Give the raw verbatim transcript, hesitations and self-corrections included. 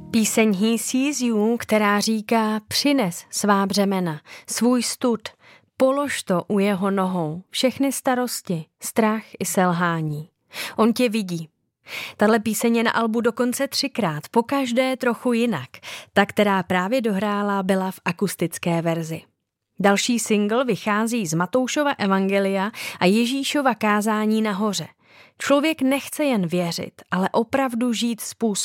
Píseň He Sees You, která říká: přines svá břemena, svůj stud, polož to u jeho nohou, všechny starosti, strach i selhání. On tě vidí. Tahle píseň je na albu dokonce třikrát, pokaždé trochu jinak. Ta, která právě dohrála, byla v akustické verzi. Další single vychází z Matoušova evangelia a Ježíšova kázání nahoře. Člověk nechce jen věřit, ale opravdu žít způsobem,